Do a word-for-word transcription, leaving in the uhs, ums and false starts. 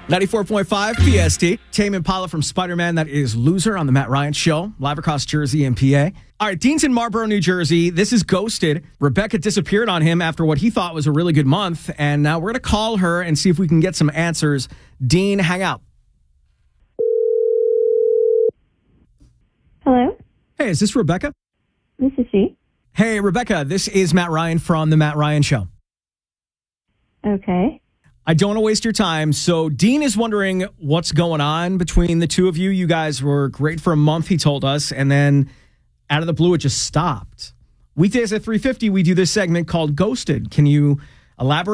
ninety-four point five P S T. Tame Impala from Spider-Man. That is Loser on the Matt Ryan Show. Live across Jersey and P A. All right, Dean's in Marlboro, New Jersey. This is Ghosted. Rebecca disappeared on him after what he thought was a really good month. And now we're going to call her and see if we can get some answers. Dean, hang out. Hello? Hey, is this Rebecca? This is she. Hey, Rebecca, this is Matt Ryan from the Matt Ryan Show. Okay. I don't want to waste your time. So Dean is wondering what's going on between the two of you. You guys were great for a month, he told us, and then out of the blue, it just stopped. Weekdays at three fifty, we do this segment called Ghosted. Can you elaborate?